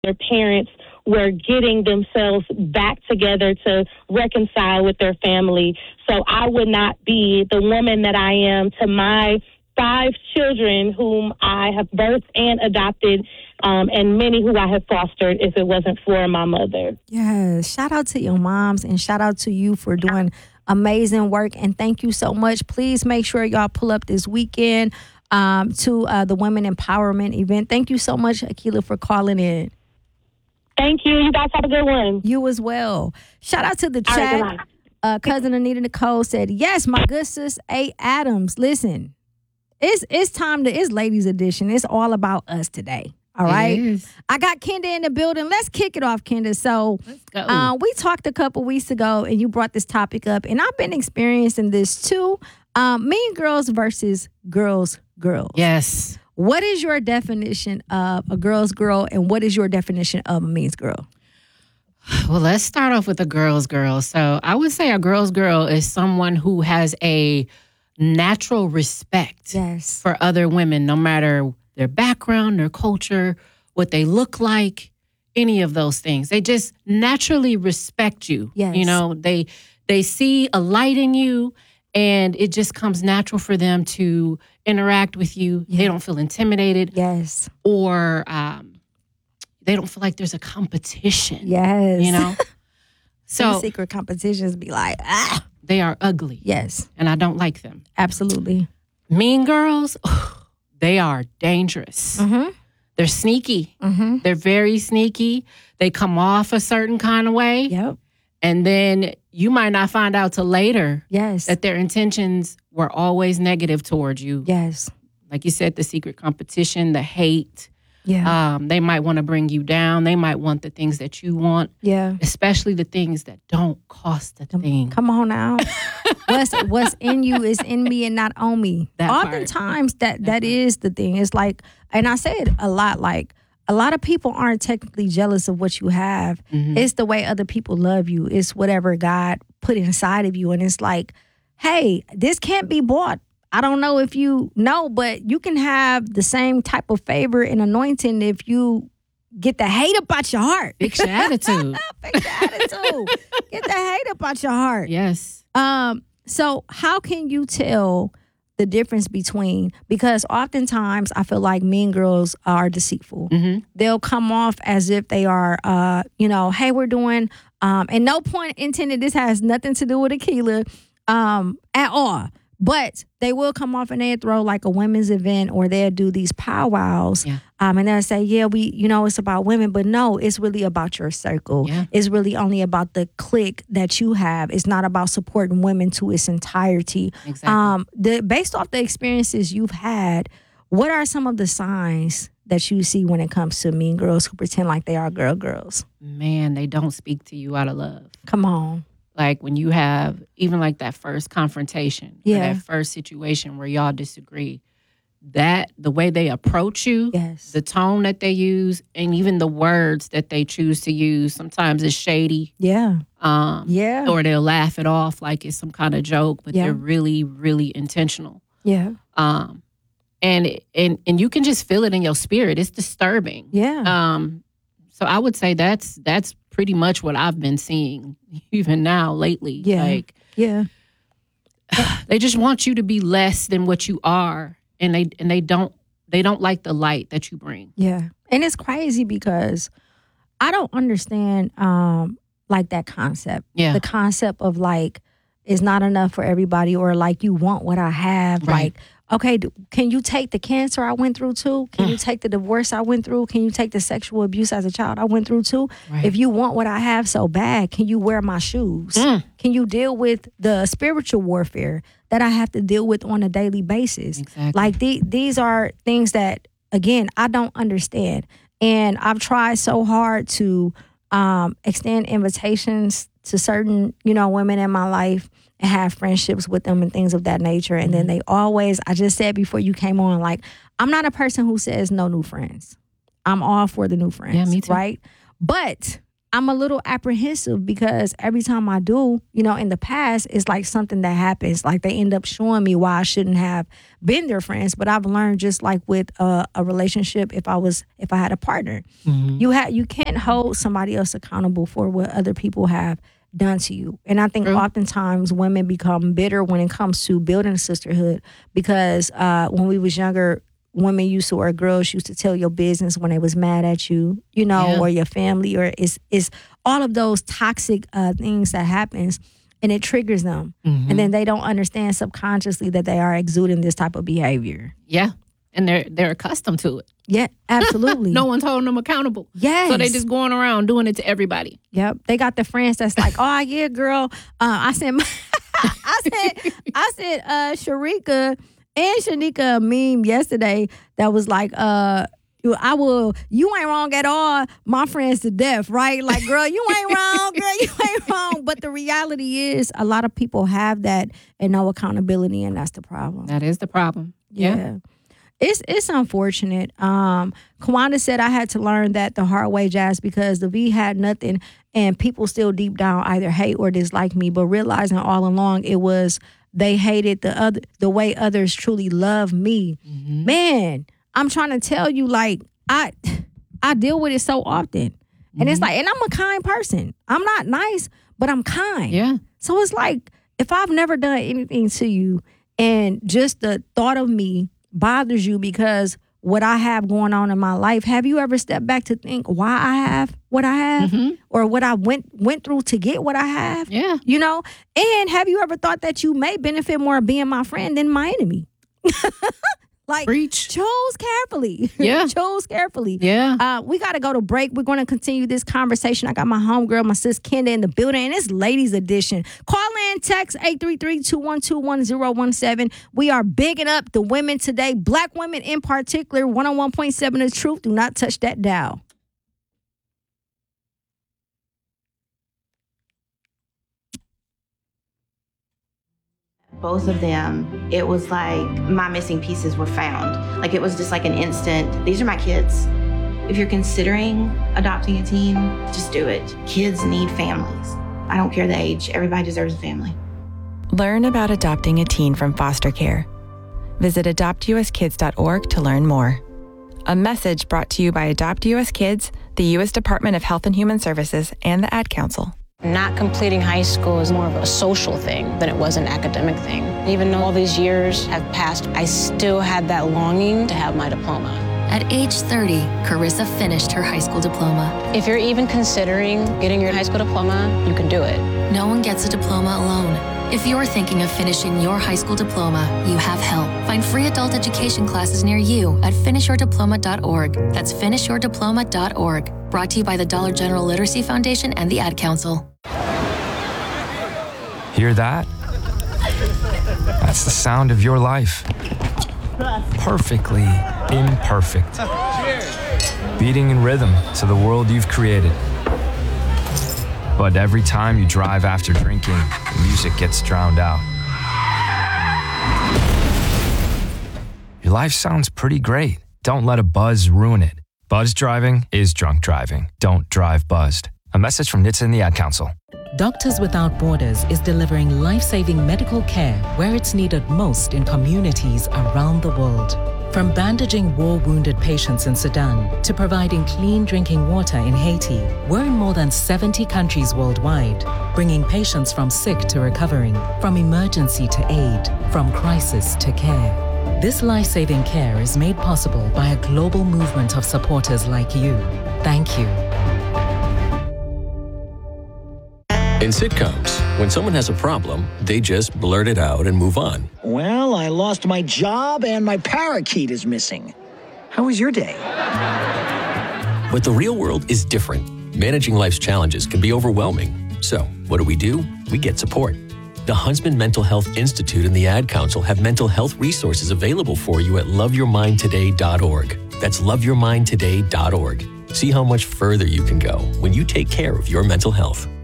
their parents were getting themselves back together to reconcile with their family. So I would not be the woman that I am to my 5 children whom I have birthed and adopted, and many who I have fostered if it wasn't for my mother. Yes. Shout out to your moms and shout out to you for doing amazing work. And thank you so much. Please make sure y'all pull up this weekend to the Women Empowerment event. Thank you so much, Akilah, for calling in. Thank you. You guys have a good one. You as well. Shout out to the chat. Cousin Anita Nicole said, yes, my good sis A. Adams. Listen, it's time to, it's ladies edition. It's all about us today. All right. I got Kenda in the building. Let's kick it off, Kenda. So let's go. We talked a couple weeks ago and you brought this topic up, and I've been experiencing this too. Mean girls versus girls. Yes. What is your definition of a girl's girl, and what is your definition of a mean girl? Well, let's start off with a girl's girl. So I would say a girl's girl is someone who has a natural respect for other women, no matter their background, their culture, what they look like, any of those things. They just naturally respect you. Yes. You know, they see a light in you, and it just comes natural for them to interact with you. Yeah. They don't feel intimidated. Yes. Or they don't feel like there's a competition. Yes. You know? So secret competitions be like, they are ugly. Yes. And I don't like them. Absolutely. Mean girls, they are dangerous. Mm-hmm. They're sneaky. Mm-hmm. They're very sneaky. They come off a certain kind of way. Yep. And then you might not find out till later that their intentions were always negative towards you. Yes. Like you said, the secret competition, the hate. Yeah. They might want to bring you down. They might want the things that you want. Yeah. Especially the things that don't cost a thing. Come on now. What's in you is in me and not on me. Oftentimes that is the thing. It's like, and I say it a lot, like, a lot of people aren't technically jealous of what you have. Mm-hmm. It's the way other people love you. It's whatever God put inside of you. And it's like, hey, this can't be bought. I don't know if you know, but you can have the same type of favor and anointing if you get the hate about your heart. Fix your attitude. Fix your attitude. Get the hate about your heart. Yes. So how can you tell the difference between, because oftentimes I feel like mean girls are deceitful. Mm-hmm. They'll come off as if they are, hey, we're doing, and no point intended, this has nothing to do with Akilah at all. But they will come off and they'll throw like a women's event, or they'll do these powwows. Yeah. And they'll say, it's about women. But no, it's really about your circle. Yeah. It's really only about the clique that you have. It's not about supporting women to its entirety. Exactly. Based off the experiences you've had, what are some of the signs that you see when it comes to mean girls who pretend like they are girls? Man, they don't speak to you out of love. Come on. Like when you have even like that first confrontation, or that first situation where y'all disagree, that the way they approach you, the tone that they use, and even the words that they choose to use, sometimes it's shady. Or they'll laugh it off like it's some kind of joke, but they're really, really intentional. Yeah. And you can just feel it in your spirit. It's disturbing. Yeah. So I would say that's pretty much what I've been seeing even now lately. Yeah. Like, they just want you to be less than what you are, and they don't like the light that you bring. Yeah. And it's crazy because I don't understand like that concept. Yeah. The concept of like it's not enough for everybody, or like you want what I have. Right. Like, okay, can you take the cancer I went through too? Can you take the divorce I went through? Can you take the sexual abuse as a child I went through too? Right. If you want what I have so bad, can you wear my shoes? Can you deal with the spiritual warfare that I have to deal with on a daily basis? Exactly. Like these are things that, again, I don't understand. And I've tried so hard to extend invitations to certain, women in my life and have friendships with them and things of that nature. And then they always, I just said before you came on, like, I'm not a person who says no new friends. I'm all for the new friends. Yeah, me too. Right? But I'm a little apprehensive because every time I do, in the past, it's like something that happens. Like they end up showing me why I shouldn't have been their friends. But I've learned, just like with a relationship, if I had a partner, you can't hold somebody else accountable for what other people have done to you. And I think oftentimes women become bitter when it comes to building a sisterhood, because when we was younger, women or girls used to tell your business when they was mad at you, or your family, or it's all of those toxic things that happens, and it triggers them. And then they don't understand subconsciously that they are exuding this type of behavior. Yeah. And they're accustomed to it. Yeah, absolutely. No one's holding them accountable. Yes. So they just going around doing it to everybody. Yep. They got the friends that's like, oh yeah, girl. I sent Sharika and Shanika a meme yesterday that was like, you ain't wrong at all, my friends to death, right? Like, girl, you ain't wrong, girl, you ain't wrong. But the reality is a lot of people have that and no accountability, and that's the problem. That is the problem. Yeah. It's unfortunate. Kawanda said, I had to learn that the hard way, Jazz, because the V had nothing and people still deep down either hate or dislike me, but realizing all along it was they hated the way others truly love me. Man, I'm trying to tell you, like, I deal with it so often. And it's like, and I'm a kind person. I'm not nice, but I'm kind. Yeah. So it's like, if I've never done anything to you and just the thought of me bothers you because what I have going on in my life, have you ever stepped back to think why I have what I have or what I went through to get what I have? Yeah. And have you ever thought that you may benefit more being my friend than my enemy? Like, Preach. Chose carefully. Yeah. Chose carefully. Yeah. We got to go to break. We're going to continue this conversation. I got my homegirl, my sis Kenda, in the building, and it's ladies edition. Call in, text 833-212-1017. We are bigging up the women today, black women in particular. 101.7 The Truth. Do not touch that dial. Both of them, it was like my missing pieces were found. Like it was just like an instant, these are my kids. If you're considering adopting a teen, just do it. Kids need families. I don't care the age, everybody deserves a family. Learn about adopting a teen from foster care. Visit adoptuskids.org to learn more. A message brought to you by Adopt US Kids, the U.S. Department of Health and Human Services, and the Ad Council. Not completing high school is more of a social thing than it was an academic thing. Even though all these years have passed, I still had that longing to have my diploma. At age 30, Carissa finished her high school diploma. If you're even considering getting your high school diploma, you can do it. No one gets a diploma alone. If you're thinking of finishing your high school diploma, you have help. Find free adult education classes near you at finishyourdiploma.org. That's finishyourdiploma.org. Brought to you by the Dollar General Literacy Foundation and the Ad Council. Hear that? That's the sound of your life. Perfectly imperfect. Beating in rhythm to the world you've created. But every time you drive after drinking, the music gets drowned out. Your life sounds pretty great. Don't let a buzz ruin it. Buzz driving is drunk driving. Don't drive buzzed. A message from NHTSA and the Ad Council. Doctors Without Borders is delivering life-saving medical care where it's needed most in communities around the world. From bandaging war-wounded patients in Sudan to providing clean drinking water in Haiti, we're in more than 70 countries worldwide, bringing patients from sick to recovering, from emergency to aid, from crisis to care. This life-saving care is made possible by a global movement of supporters like you. Thank you. In sitcoms, when someone has a problem, they just blurt it out and move on. Well, I lost my job and my parakeet is missing. How was your day? But the real world is different. Managing life's challenges can be overwhelming. So, what do? We get support. The Huntsman Mental Health Institute and the Ad Council have mental health resources available for you at loveyourmindtoday.org. That's loveyourmindtoday.org. See how much further you can go when you take care of your mental health.